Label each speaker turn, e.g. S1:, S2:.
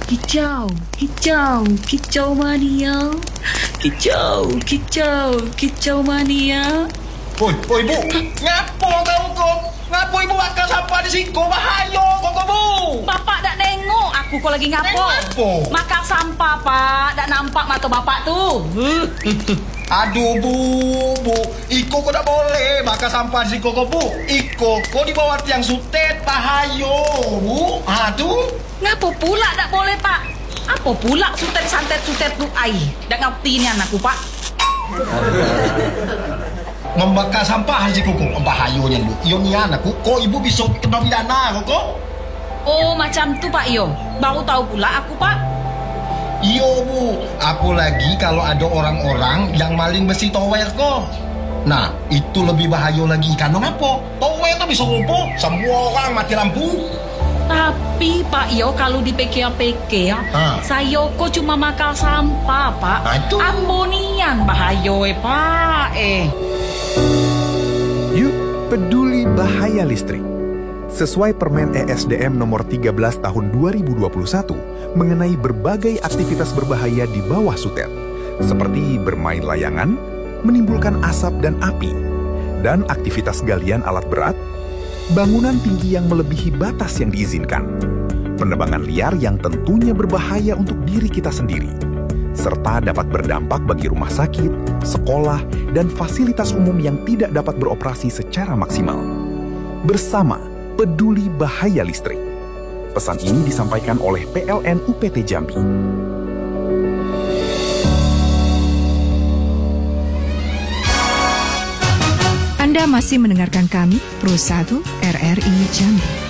S1: Kicau, kicau, kicau mania. Kicau, kicau, kicau mania.
S2: Oi, Bu, ngapo kamu kok? Ngapo ibu bakal sampah di siko? Bahaya kok kamu.
S1: Bapak tak nengok aku kok lagi ngapo?
S2: Ngapo?
S1: Makan sampah, Pak. Tak nampak mata bapak tu.
S2: Aduh, Bu, Iko kok tak boleh makan sampah di siko kok, Bu. Iko kok di bawah tiang sutet, bahaya, Bu. Aduh.
S1: Ngapo pula tak boleh, Pak? Apa pula sutet-santet-sutet tu air? Tak ngerti ni anakku, Pak.
S2: Membakar sampah di siko kok, bahayanya lu. Iyo ni anakku, kok ibu bisa kena pidana kok?
S1: Oh, macam tu, Pak Yo. Baru tahu pula aku, Pak.
S2: Iyo, Bu, apalagi kalau ada orang-orang yang maling besi tower kok. Nah, itu lebih bahaya lagi. Karena apa? Tower itu bisa lumpuh, semua orang mati lampu.
S1: Tapi Pak Yo, kalau dipikir-pikir, saya kok cuma makan sampah, Pak.
S2: Itu.
S1: Ambonian bahaya, Pak.
S3: Yuk, peduli bahaya listrik. Sesuai Permen ESDM nomor 13 tahun 2021 mengenai berbagai aktivitas berbahaya di bawah sutet, seperti bermain layangan, menimbulkan asap dan api, dan aktivitas galian alat berat, bangunan tinggi yang melebihi batas yang diizinkan, penebangan liar yang tentunya berbahaya untuk diri kita sendiri, serta dapat berdampak bagi rumah sakit, sekolah, dan fasilitas umum yang tidak dapat beroperasi secara maksimal. Bersama peduli bahaya listrik. Pesan ini disampaikan oleh PLN UPT Jambi.
S4: Anda masih mendengarkan kami, Pro 1 RRI Jambi.